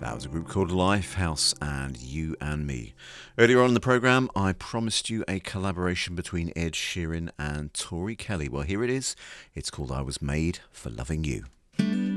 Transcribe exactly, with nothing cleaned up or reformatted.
That was a group called Lifehouse and You and Me. Earlier on in the programme, I promised you a collaboration between Ed Sheeran and Tori Kelly. Well, here it is. It's called I Was Made for Loving You.